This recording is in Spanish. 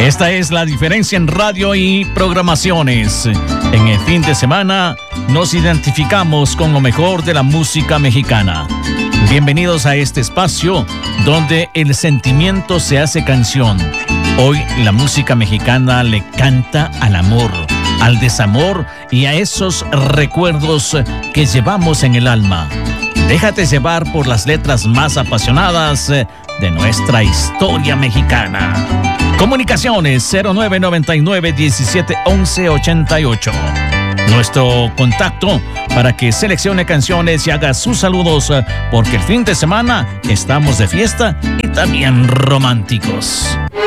Esta es la diferencia en radio y programaciones. En el fin de semana nos identificamos con lo mejor de la música mexicana. Bienvenidos a este espacio donde el sentimiento se hace canción. Hoy la música mexicana le canta al amor, al desamor y a esos recuerdos que llevamos en el alma. Déjate llevar por las letras más apasionadas de nuestra historia mexicana. Comunicaciones 0999-171188. Nuestro contacto para que seleccione canciones y haga sus saludos, porque el fin de semana estamos de fiesta y también románticos.